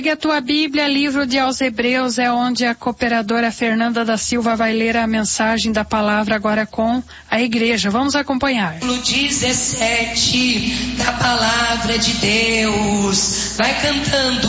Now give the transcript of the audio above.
A tua Bíblia, livro de aos Hebreus, é onde a cooperadora Fernanda da Silva vai ler a mensagem da palavra agora com a igreja. Vamos acompanhar. No 17 da palavra de Deus, vai cantando